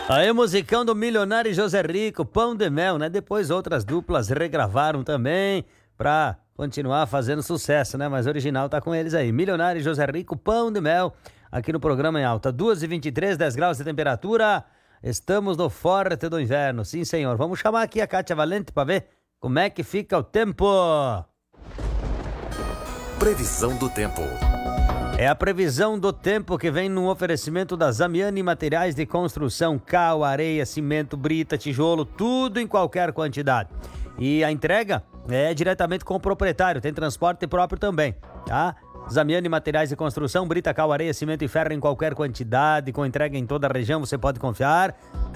Aí, musicão do Milionário José Rico, Pão de Mel, né? Depois outras duplas regravaram também pra continuar fazendo sucesso, né? Mas o original tá com eles aí. Milionário José Rico, Pão de Mel, aqui no programa em alta. 2h23, 10 graus de temperatura. Estamos no forte do inverno, sim senhor. Vamos chamar aqui a Kátia Valente pra ver como é que fica o tempo. Previsão do tempo. É a previsão do tempo que vem no oferecimento da Zamiani Materiais de Construção, cal, areia, cimento, brita, tijolo, tudo em qualquer quantidade. E a entrega é diretamente com o proprietário, tem transporte próprio também, tá? Zamiani Materiais de Construção, brita, cal, areia, cimento e ferro em qualquer quantidade, com entrega em toda a região, você pode confiar.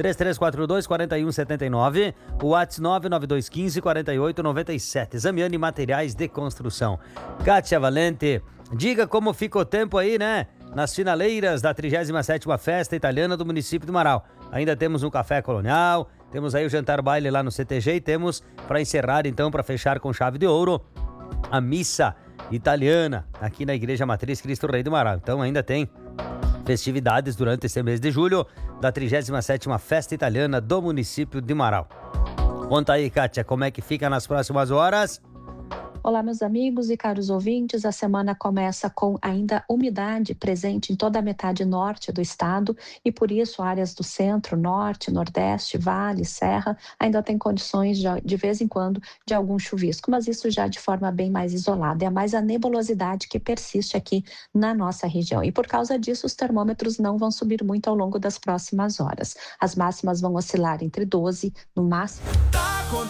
3342-4179, o WhatsApp 99215-4897. Zamiani Materiais de Construção. Kátia Valente, diga como fica o tempo aí, né? Nas finaleiras da 37ª Festa Italiana do município do Marau. Ainda temos um café colonial, temos aí o jantar baile lá no CTG e temos, para encerrar então, para fechar com chave de ouro, a missa italiana aqui na Igreja Matriz Cristo Rei do Marau. Então ainda tem festividades durante esse mês de julho da 37ª Festa Italiana do município de Marau. Conta aí, Kátia, como é que fica nas próximas horas? Olá, meus amigos e caros ouvintes. A semana começa com ainda umidade presente em toda a metade norte do estado e, por isso, áreas do centro, norte, nordeste, vale, serra, ainda tem condições de vez em quando de algum chuvisco, mas isso já de forma bem mais isolada. É mais a nebulosidade que persiste aqui na nossa região. E, por causa disso, os termômetros não vão subir muito ao longo das próximas horas. As máximas vão oscilar entre 12, no máximo...